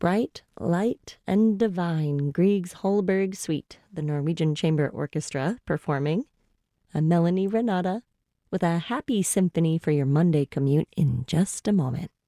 Bright, light, and divine, Grieg's Holberg Suite, the Norwegian Chamber Orchestra performing a Melanie Renata with a happy symphony for your Monday commute in just a moment.